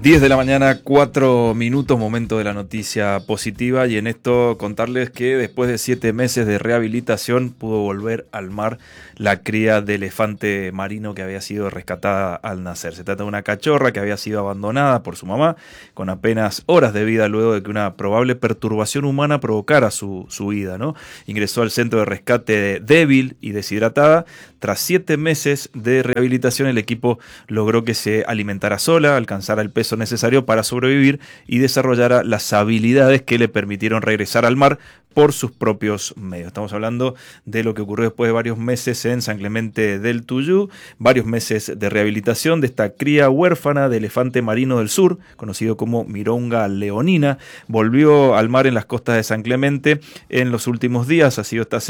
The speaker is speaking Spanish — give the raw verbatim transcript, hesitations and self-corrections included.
diez de la mañana, cuatro minutos, momento de la noticia positiva, y en esto contarles que después de siete meses de rehabilitación pudo volver al mar la cría de elefante marino que había sido rescatada al nacer. Se trata de una cachorra que había sido abandonada por su mamá con apenas horas de vida luego de que una probable perturbación humana provocara su, su vida, ¿no? Ingresó al centro de rescate débil y deshidratada. Tras siete meses de rehabilitación, el equipo logró que se alimentara sola, alcanzara el peso necesario para sobrevivir y desarrollara las habilidades que le permitieron regresar al mar por sus propios medios. Estamos hablando de lo que ocurrió después de varios meses en San Clemente del Tuyú, varios meses de rehabilitación de esta cría huérfana de elefante marino del sur, conocido como Mironga leonina. Volvió al mar en las costas de San Clemente en los últimos días, ha sido esta semana.